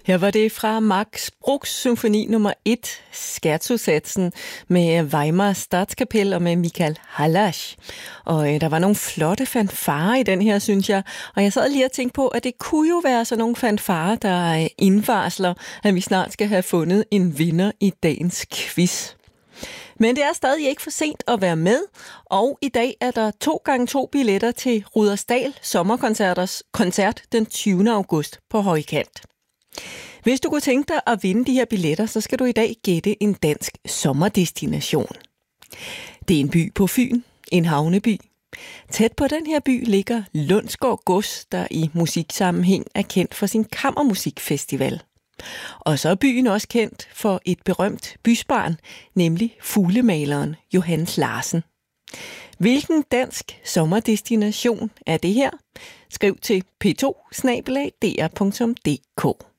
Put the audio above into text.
Her var det fra Max Bruchs symfoni nummer 1, Scherzosatsen, med Weimar Statskapel og med Michael Hallasch. Og der var nogle flotte fanfarer i den her, synes jeg. Og jeg sad lige og tænkte på, at det kunne jo være sådan nogle fanfarer, der indvarsler, at vi snart skal have fundet en vinder i dagens quiz. Men det er stadig ikke for sent at være med, og i dag er der 2x2 billetter til Rudersdal Sommerkoncert den 20. august på Højkant. Hvis du kunne tænke dig at vinde de her billetter, så skal du i dag gætte en dansk sommerdestination. Det er en by på Fyn, en havneby. Tæt på den her by ligger Lundsgård Gods, der i musiksammenhæng er kendt for sin kammermusikfestival. Og så er byen også kendt for et berømt bysbarn, nemlig fuglemaleren Johannes Larsen. Hvilken dansk sommerdestination er det her? Skriv til p2@dr.dk.